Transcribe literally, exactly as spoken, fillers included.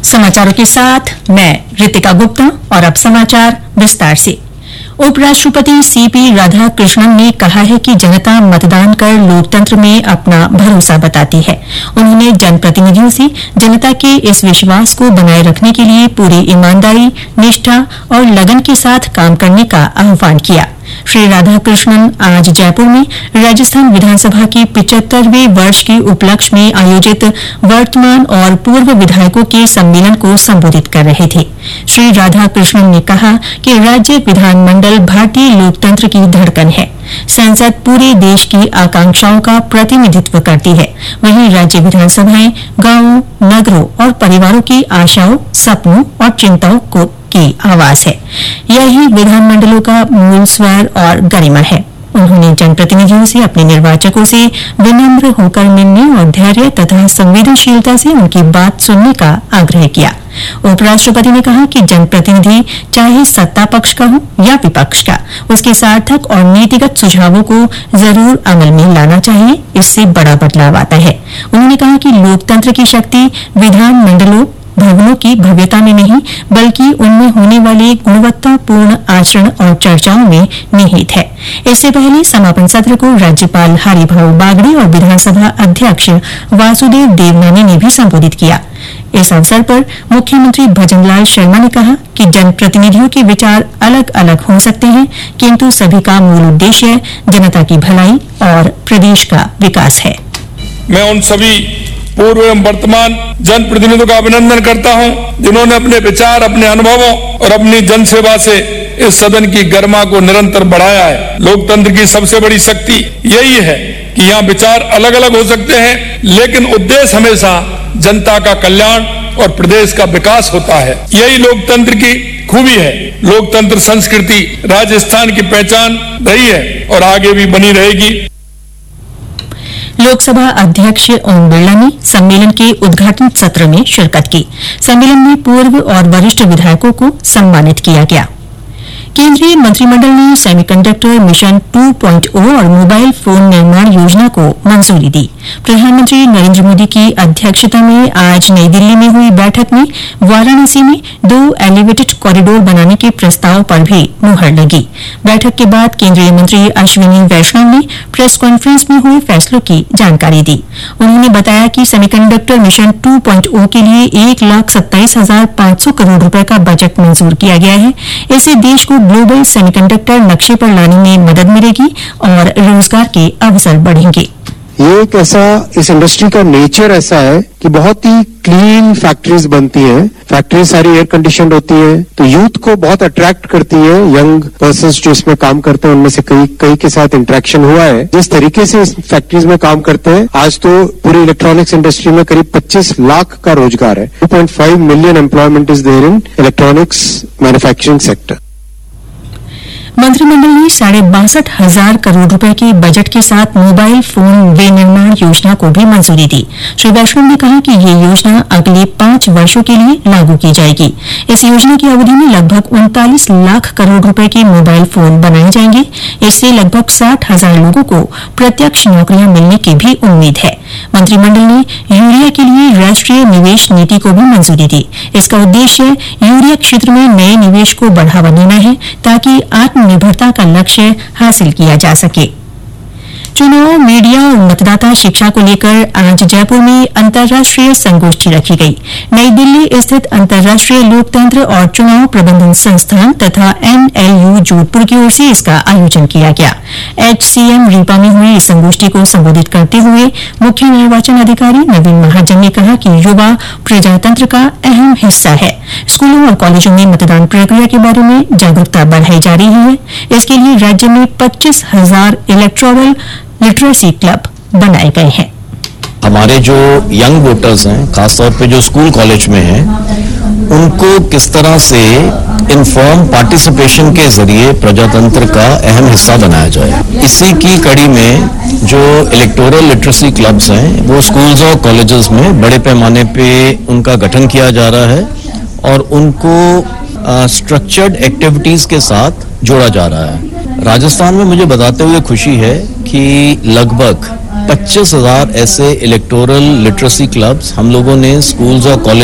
समाचारों के साथ मैं रितिका गुप्ता और अब समाचार विस्तार से। उपराष्ट्रपति सीपी राधाकृष्णन ने कहा है कि जनता मतदान कर लोकतंत्र में अपना भरोसा बताती है। उन्होंने जनप्रतिनिधियों से जनता के इस विश्वास को बनाए रखने के लिए पूरी ईमानदारी, निष्ठा और लगन के साथ काम करने का आह्वान किया। श्री राधाकृष्णन आज जयपुर में राजस्थान विधानसभा के पिचहत्तरवें वर्ष के उपलक्ष्य में आयोजित वर्तमान और पूर्व विधायकों के सम्मेलन को संबोधित कर रहे थे। श्री राधाकृष्णन ने कहा कि राज्य विधानमंडल भारतीय लोकतंत्र की धड़कन है। संसद पूरे देश की आकांक्षाओं का प्रतिनिधित्व करती है, वहीं राज्य विधानसभाएं गांवों, नगरों और परिवारों की आशाओं, सपनों और चिंताओं को की आवाज है। यही विधानमंडलों का मूल स्वर और गरिमा है। उन्होंने जनप्रतिनिधियों से अपने निर्वाचकों से विनम्र होकर मिलने और धैर्य तथा संवेदनशीलता से उनकी बात सुनने का आग्रह किया। उपराष्ट्रपति ने कहा कि जनप्रतिनिधि चाहे सत्ता पक्ष का हो या विपक्ष का, उसके सार्थक और नीतिगत सुझावों को जरूर अमल में लाना चाहिए। इससे बड़ा बदलाव आता है। उन्होंने कहा कि लोकतंत्र की शक्ति विधानमंडलों भवनों की भव्यता में नहीं, बल्कि उनमें होने वाले गुणवत्तापूर्ण आचरण और चर्चाओं में निहित है। इससे पहले समापन सत्र को राज्यपाल हरिभाऊ बागड़े और विधानसभा अध्यक्ष वासुदेव देवनानी ने भी संबोधित किया। इस अवसर पर मुख्यमंत्री भजनलाल शर्मा ने कहा कि जनप्रतिनिधियों के विचार अलग अलग हो सकते हैं, किंतु सभी का मूल उद्देश्य जनता की भलाई और प्रदेश का विकास है। मैं उन सभी पूर्व एवं वर्तमान जनप्रतिनिधियों का अभिनंदन करता हूं, जिन्होंने अपने विचार, अपने अनुभवों और अपनी जनसेवा से इस सदन की गरिमा को निरंतर बढ़ाया है। लोकतंत्र की सबसे बड़ी शक्ति यही है कि यहाँ विचार अलग अलग हो सकते हैं, लेकिन उद्देश्य हमेशा जनता का कल्याण और प्रदेश का विकास होता है। यही लोकतंत्र की खूबी है। लोकतंत्र संस्कृति राजस्थान की पहचान रही है और आगे भी बनी रहेगी। लोकसभा अध्यक्ष ओम बिरला ने सम्मेलन के उद्घाटन सत्र में शिरकत की। सम्मेलन में पूर्व और वरिष्ठ विधायकों को सम्मानित किया गया। केंद्रीय मंत्रिमंडल ने सेमीकंडक्टर मिशन टू पॉइंट ओ और मोबाइल फोन निर्माण योजना को मंजूरी दी। प्रधानमंत्री नरेंद्र मोदी की अध्यक्षता में आज नई दिल्ली में हुई बैठक में वाराणसी में दो एलिवेटेड कॉरिडोर बनाने के प्रस्ताव पर भी मुहर लगी। बैठक के बाद केंद्रीय मंत्री अश्विनी वैष्णव ने प्रेस कॉन्फ्रेंस में हुए फैसलों की जानकारी दी। उन्होंने बताया कि सेमीकंडक्टर मिशन टू पॉइंट ओ के लिए एक लाख सत्ताईस हजार पांच सौ करोड़ रुपए का बजट मंजूर किया गया है। इससे देश को ग्लोबल सेमीकंडक्टर नक्शे पर लाने में मदद मिलेगी और रोजगार के अवसर बढ़ेंगे। ये एक ऐसा, इस इंडस्ट्री का नेचर ऐसा है कि बहुत ही क्लीन फैक्ट्रीज बनती हैं। फैक्ट्री सारी एयर कंडीशनड होती है, तो यूथ को बहुत अट्रैक्ट करती है। यंग पर्संस जो इसमें काम करते हैं, उनमें से कई कई के साथ इंटरेक्शन हुआ है। जिस तरीके से इस फैक्ट्रीज में काम करते हैं, आज तो पूरी इलेक्ट्रॉनिक्स इंडस्ट्री में करीब पच्चीस लाख का रोजगार है। Two point five million employment is there in electronics manufacturing sector. मंत्रिमंडल ने साढ़े बासठ हजार करोड़ रुपए के बजट के साथ मोबाइल फोन विनिर्माण योजना को भी मंजूरी दी। श्री वैष्णव ने कहा कि ये योजना अगले पांच वर्षों के लिए लागू की जाएगी। इस योजना की अवधि में लगभग उनतालीस लाख करोड़ रुपए के मोबाइल फोन बनाए जाएंगे। इससे लगभग साठ हजार लोगों को प्रत्यक्ष नौकरियां मिलने की भी उम्मीद है। मंत्रिमंडल ने यूरिया के लिए राष्ट्रीय निवेश नीति को भी मंजूरी दी। इसका उद्देश्य यूरिया क्षेत्र में नए निवेश को बढ़ावा देना है, ताकि आत्मनिर्भरता का लक्ष्य हासिल किया जा सके। चुनाव, मीडिया और मतदाता शिक्षा को लेकर आज जयपुर में अंतर्राष्ट्रीय संगोष्ठी रखी गई। नई दिल्ली स्थित अंतर्राष्ट्रीय लोकतंत्र और चुनाव प्रबंधन संस्थान तथा एनएलयू जोधपुर की ओर से इसका आयोजन किया गया। एचसीएम रीपा में हुई इस संगोष्ठी को संबोधित करते हुए मुख्य निर्वाचन अधिकारी नवीन महाजन ने कहा कि युवा प्रजातंत्र का अहम हिस्सा है। स्कूलों और कॉलेजों में मतदान प्रक्रिया के बारे में जागरूकता बढ़ाई जा रही है। इसके लिए राज्य में पच्चीस हजार इलेक्टोरल लिटरेसी क्लब बनाए गए हैं। हमारे जो यंग वोटर्स हैं, खासतौर पे जो स्कूल कॉलेज में हैं, उनको किस तरह से इन्फॉर्म पार्टिसिपेशन के जरिए प्रजातंत्र का अहम हिस्सा बनाया जाए। इसी की कड़ी में जो इलेक्टोरल लिटरेसी क्लब्स हैं, वो स्कूल्स और कॉलेजेस में बड़े पैमाने पे उनका गठन किया जा रहा है और उनको स्ट्रक्चर्ड एक्टिविटीज के साथ जोड़ा जा रहा है। राजस्थान में मुझे बताते हुए खुशी है कि लगभग पच्चीस हजार ऐसे इलेक्टोरल लिटरेसी क्लब्स हम लोगों ने स्कूल्स और कॉलेज